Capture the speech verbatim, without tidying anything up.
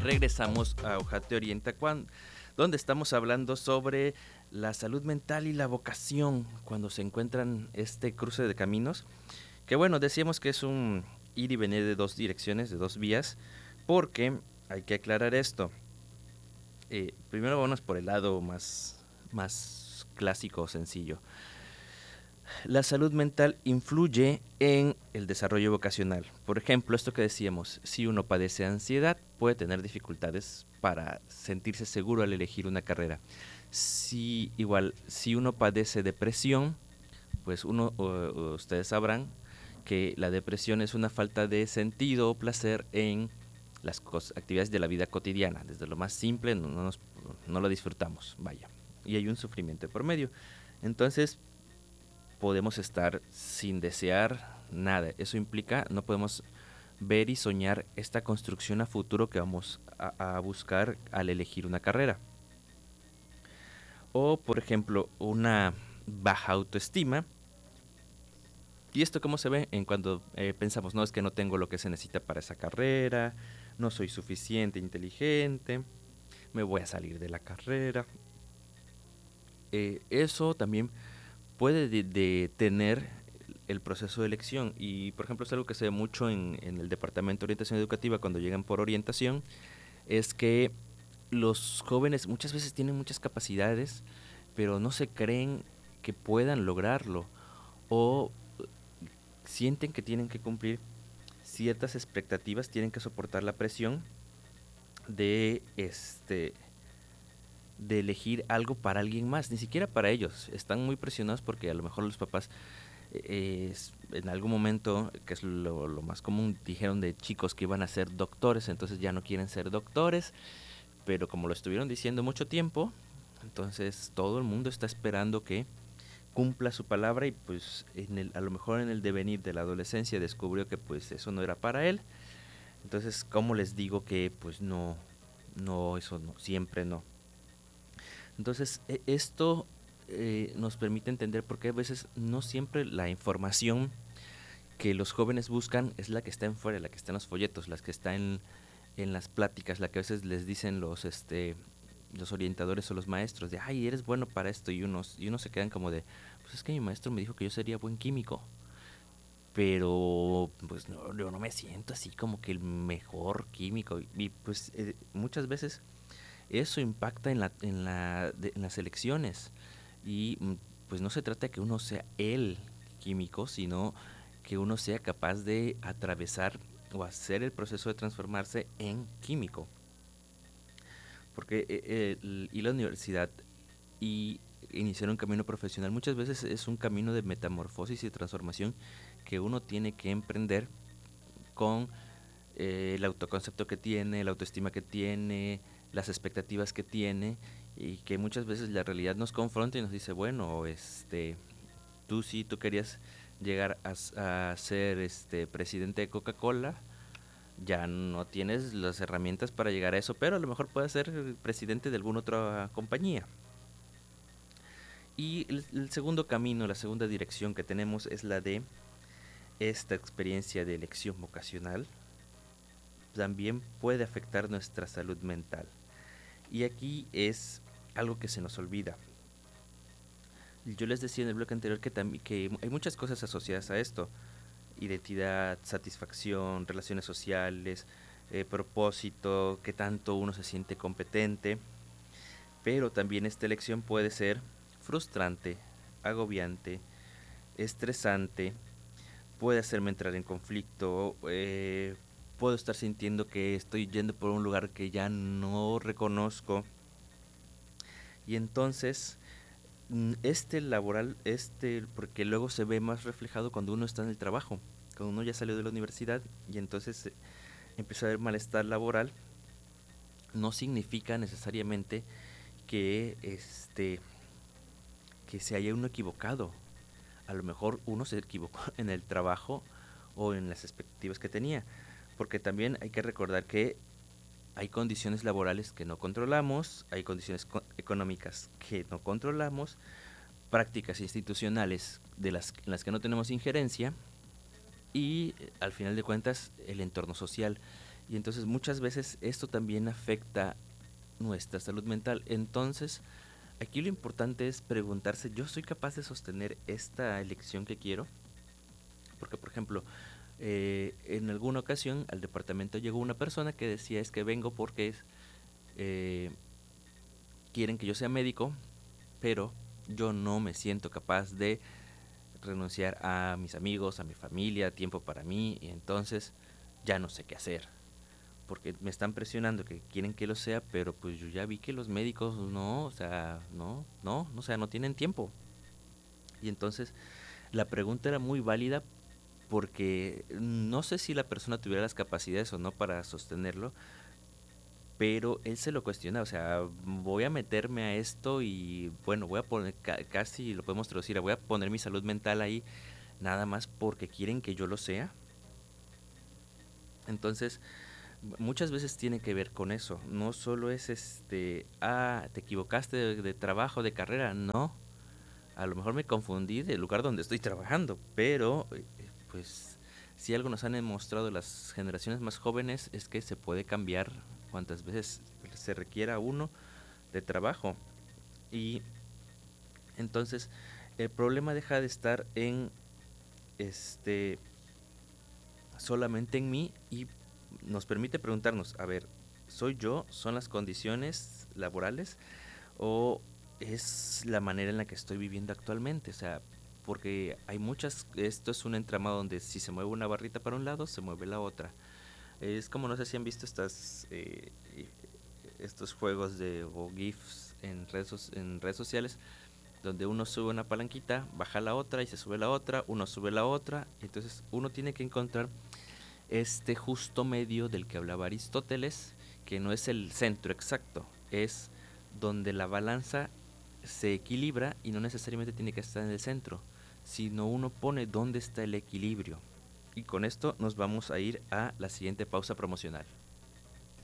Regresamos a Hoja Te Orienta, cuan- donde estamos hablando sobre la salud mental y la vocación cuando se encuentran este cruce de caminos. Que bueno, decíamos que es un ir y venir de dos direcciones, de dos vías, porque hay que aclarar esto. Eh, primero vamos por el lado más, más clásico o sencillo. La salud mental influye en el desarrollo vocacional. Por ejemplo, esto que decíamos, si uno padece ansiedad, puede tener dificultades para sentirse seguro al elegir una carrera. Si igual, si uno padece depresión, pues uno, o- ustedes sabrán que la depresión es una falta de sentido o placer en las cos- actividades de la vida cotidiana. Desde lo más simple no, no nos- no lo disfrutamos, vaya. Y hay un sufrimiento por medio. Entonces, podemos estar sin desear nada. Eso implica, no podemos ver y soñar esta construcción a futuro que vamos a, a buscar al elegir una carrera. O, por ejemplo, una baja autoestima. ¿Y esto cómo se ve? En cuando eh, pensamos, no, es que no tengo lo que se necesita para esa carrera, no soy suficiente inteligente, me voy a salir de la carrera. Eh, eso también puede de- detener el proceso de elección. Y, por ejemplo, es algo que se ve mucho en, en el Departamento de Orientación Educativa cuando llegan por orientación, es que los jóvenes muchas veces tienen muchas capacidades, pero no se creen que puedan lograrlo o sienten que tienen que cumplir ciertas expectativas, tienen que soportar la presión de este de elegir algo para alguien más, ni siquiera para ellos. Están muy presionados porque a lo mejor los papás eh, es- en algún momento, que es lo, lo más común, dijeron de chicos que iban a ser doctores, entonces ya no quieren ser doctores, pero como lo estuvieron diciendo mucho tiempo, entonces todo el mundo está esperando que cumpla su palabra y pues en el, a lo mejor en el devenir de la adolescencia descubrió que pues eso no era para él. Entonces, ¿cómo les digo que pues no, no, eso no, siempre no? Entonces, e- esto eh, nos permite entender por qué a veces no siempre la información que los jóvenes buscan es la que está en fuera, la que está en los folletos, las que está en, en las pláticas, la que a veces les dicen los este los orientadores o los maestros de, ay, eres bueno para esto, y unos y unos se quedan como de, pues es que mi maestro me dijo que yo sería buen químico, pero pues no, yo no me siento así como que el mejor químico, y, y, pues eh, muchas veces eso impacta en la en la de- en las elecciones. Y mm, pues no se trata de que uno sea el químico, sino que uno sea capaz de atravesar o hacer el proceso de transformarse en químico. Porque eh, el, y la universidad y iniciar un camino profesional muchas veces es un camino de metamorfosis y transformación que uno tiene que emprender con eh, el autoconcepto que tiene, la autoestima que tiene, las expectativas que tiene, y que muchas veces la realidad nos confronta y nos dice, bueno, este, tú sí, tú querías llegar a, a ser este presidente de Coca-Cola, ya no tienes las herramientas para llegar a eso, pero a lo mejor puedes ser presidente de alguna otra compañía. Y el, el segundo camino, la segunda dirección que tenemos es la de esta experiencia de elección vocacional, también puede afectar nuestra salud mental. Y aquí es algo que se nos olvida. Yo les decía en el bloque anterior que, tambi- que hay muchas cosas asociadas a esto. Identidad, satisfacción, relaciones sociales, eh, propósito, qué tanto uno se siente competente. Pero también esta elección puede ser frustrante, agobiante, estresante, puede hacerme entrar en conflicto, eh, puedo estar sintiendo que estoy yendo por un lugar que ya no reconozco. Y entonces, mm, este laboral, este, porque luego se ve más reflejado cuando uno está en el trabajo, cuando uno ya salió de la universidad y entonces eh, empieza a haber malestar laboral, no significa necesariamente que este que se haya uno equivocado. A lo mejor uno se equivocó en el trabajo o en las expectativas que tenía, porque también hay que recordar que hay condiciones laborales que no controlamos, hay condiciones co- económicas que no controlamos, prácticas institucionales de las, en las que no tenemos injerencia y eh, al final de cuentas el entorno social. Y entonces muchas veces esto también afecta nuestra salud mental. Entonces, aquí lo importante es preguntarse, ¿yo soy capaz de sostener esta elección que quiero? Porque, por ejemplo, eh, en alguna ocasión al departamento llegó una persona que decía es que vengo porque eh, quieren que yo sea médico, pero yo no me siento capaz de renunciar a mis amigos, a mi familia, tiempo para mí, y entonces ya no sé qué hacer. Porque me están presionando que quieren que lo sea, pero pues yo ya vi que los médicos no, o sea, no, no, o sea, no tienen tiempo. Y entonces la pregunta era muy válida porque no sé si la persona tuviera las capacidades o no para sostenerlo, pero él se lo cuestiona, o sea, voy a meterme a esto y bueno, voy a poner, ca- casi lo podemos traducir, voy a poner mi salud mental ahí nada más porque quieren que yo lo sea. Entonces, muchas veces tiene que ver con eso, no solo es este, ah, te equivocaste de, de trabajo, de carrera, no, a lo mejor me confundí del lugar donde estoy trabajando, pero eh, pues si algo nos han demostrado las generaciones más jóvenes es que se puede cambiar cuantas veces se requiera uno de trabajo. Y entonces el problema deja de estar en este solamente en mí y nos permite preguntarnos, a ver, ¿soy yo? ¿Son las condiciones laborales? ¿O es la manera en la que estoy viviendo actualmente? O sea, porque hay muchas, esto es un entramado donde si se mueve una barrita para un lado, se mueve la otra. Es como, no sé si han visto estas eh, estos juegos de o GIFs en redes, en redes sociales, donde uno sube una palanquita, baja la otra y se sube la otra, uno sube la otra, y entonces uno tiene que encontrar este justo medio del que hablaba Aristóteles, que no es el centro exacto, es donde la balanza se equilibra y no necesariamente tiene que estar en el centro, sino uno pone dónde está el equilibrio. Y con esto nos vamos a ir a la siguiente pausa promocional.